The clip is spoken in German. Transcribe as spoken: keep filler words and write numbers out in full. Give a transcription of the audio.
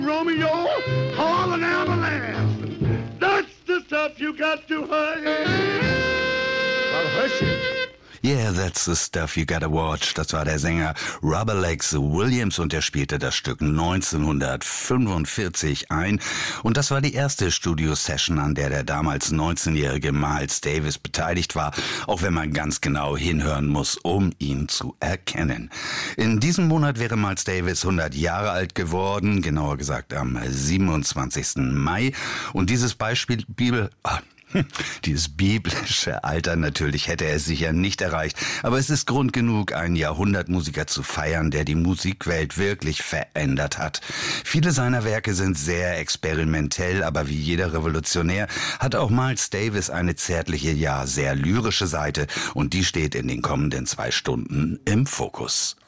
Romeo, call an ambulance. That's the stuff you got to hide. Well, hush it. Yeah, that's the stuff you gotta watch. Das war der Sänger Rubber Legs Williams und er spielte das Stück neunzehnhundertfünfundvierzig ein. Und das war die erste Studio-Session, an der der damals neunzehnjährige Miles Davis beteiligt war, auch wenn man ganz genau hinhören muss, um ihn zu erkennen. In diesem Monat wäre Miles Davis hundert Jahre alt geworden, genauer gesagt am siebenundzwanzigsten Mai. Und dieses Beispiel Bibel... Ah, Dieses biblische Alter natürlich hätte er sicher nicht erreicht, aber es ist Grund genug, einen Jahrhundertmusiker zu feiern, der die Musikwelt wirklich verändert hat. Viele seiner Werke sind sehr experimentell, aber wie jeder Revolutionär hat auch Miles Davis eine zärtliche, ja sehr lyrische Seite und die steht in den kommenden zwei Stunden im Fokus.